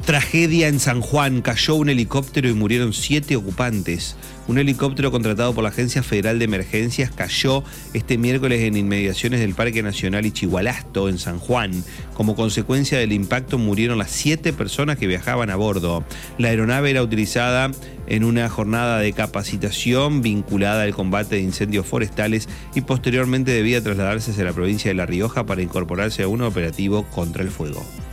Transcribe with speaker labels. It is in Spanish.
Speaker 1: Tragedia en San Juan. Cayó un helicóptero y murieron 7 ocupantes. Un helicóptero contratado por la Agencia Federal de Emergencias cayó este miércoles en inmediaciones del Parque Nacional Ichigualasto, en San Juan. Como consecuencia del impacto murieron las 7 personas que viajaban a bordo. La aeronave era utilizada en una jornada de capacitación vinculada al combate de incendios forestales y posteriormente debía trasladarse hacia la provincia de La Rioja para incorporarse a un operativo contra el fuego.